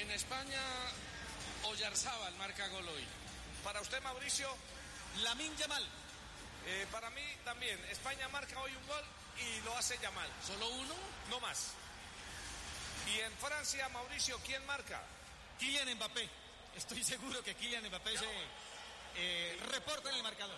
En España, Oyarzábal marca gol hoy. Para usted, Mauricio, Lamine Yamal. Para mí también. España marca hoy un gol y lo hace Yamal. ¿Solo uno? No más. Y en Francia, Mauricio, ¿quién marca? Kylian Mbappé. Estoy seguro que Kylian Mbappé se reporta en el marcador.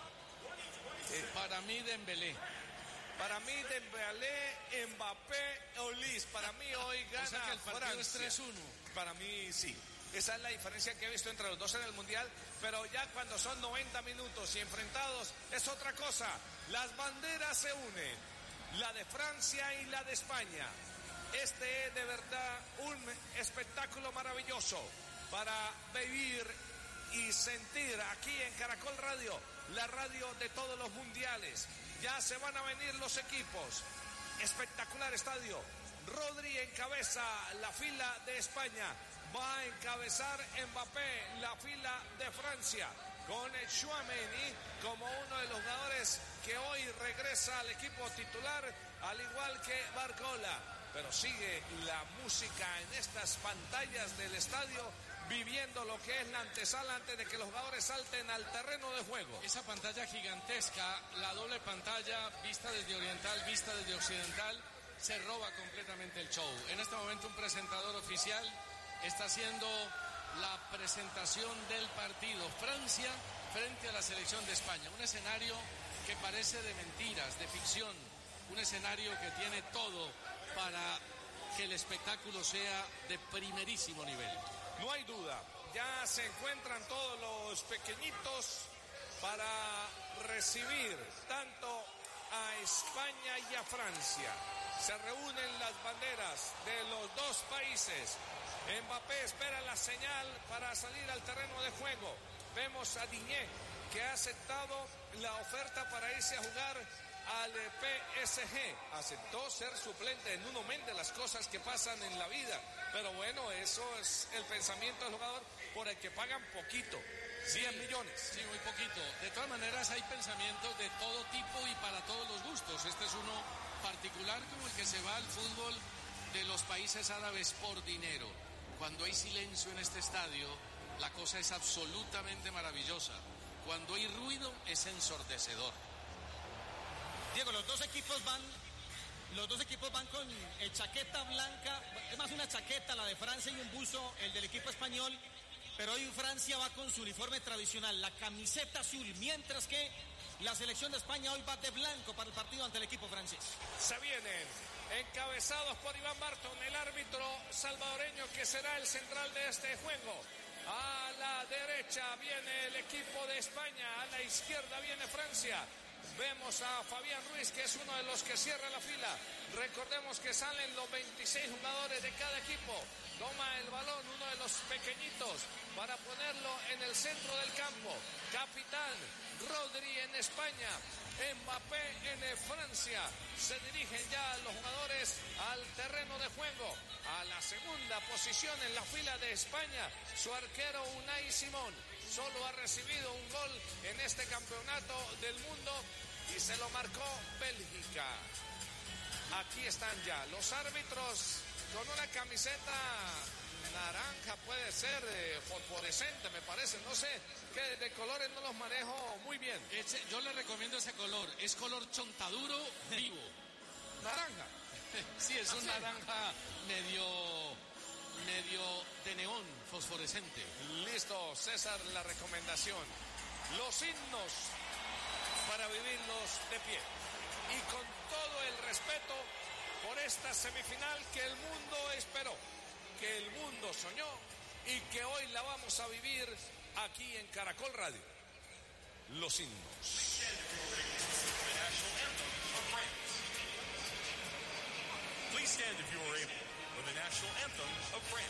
Para mí, Dembélé. Para mí, Dembélé, Mbappé, Olis. Para mí hoy gana, o sea que el partido Francia. Es 3-1. Para mí sí. Esa es la diferencia que he visto entre los dos en el Mundial, pero ya cuando son 90 minutos y enfrentados es otra cosa. Las banderas se unen, la de Francia y la de España. Este es de verdad un espectáculo maravilloso para vivir y sentir aquí en Caracol Radio, la radio de todos los mundiales. Ya se van a venir los equipos. Espectacular estadio. Rodri encabeza la fila de España. Va a encabezar Mbappé la fila de Francia, con Tchouaméni como uno de los jugadores que hoy regresa al equipo titular, al igual que Barcola. Pero sigue la música en estas pantallas del estadio, viviendo lo que es la antesala antes de que los jugadores salten al terreno de juego. Esa pantalla gigantesca, la doble pantalla, vista desde oriental, vista desde occidental, se roba completamente el show. En este momento un presentador oficial está haciendo la presentación del partido. Francia frente a la selección de España. Un escenario que parece de mentiras, de ficción. Un escenario que tiene todo para que el espectáculo sea de primerísimo nivel. No hay duda. Ya se encuentran todos los pequeñitos para recibir tanto a España y a Francia. Se reúnen las banderas de los dos países. Mbappé espera la señal para salir al terreno de juego. Vemos a Digne, que ha aceptado la oferta para irse a jugar al PSG. Aceptó ser suplente en un momento de las cosas que pasan en la vida. Pero bueno, eso es el pensamiento del jugador por el que pagan poquito. 100 millones. Sí, muy poquito. De todas maneras hay pensamientos de todo tipo y para todos los gustos. Este es uno particular como el que se va al fútbol de los países árabes por dinero. Cuando hay silencio en este estadio, la cosa es absolutamente maravillosa. Cuando hay ruido, es ensordecedor. Diego, los dos equipos van con chaqueta blanca, es más una chaqueta la de Francia y un buzo el del equipo español, pero hoy Francia va con su uniforme tradicional, la camiseta azul, mientras que la selección de España hoy va de blanco para el partido ante el equipo francés. Se vienen encabezados por Iván Barton, el árbitro salvadoreño que será el central de este juego. A la derecha viene el equipo de España, a la izquierda viene Francia. Vemos a Fabián Ruiz, que es uno de los que cierra la fila. Recordemos que salen los 26 jugadores de cada equipo. Toma el balón uno de los pequeñitos para ponerlo en el centro del campo. Capitán Rodri en España, Mbappé en Francia. Se dirigen ya los jugadores al terreno de juego. A la segunda posición en la fila de España, su arquero Unai Simón. Solo ha recibido un gol en este campeonato del mundo y se lo marcó Bélgica. Aquí están ya los árbitros con una camiseta naranja, puede ser fosforescente, me parece, no sé, que de colores no los manejo muy bien. Yo le recomiendo ese color, es color chontaduro vivo. Naranja. Sí, es un naranja medio de neón fosforescente. Listo, César, la recomendación. Los himnos para vivirlos de pie. Y con todo el respeto por esta semifinal que el mundo esperó, que el mundo soñó y que hoy la vamos a vivir aquí en Caracol Radio. Los himnos. Please stand if you are able for the national anthem of France.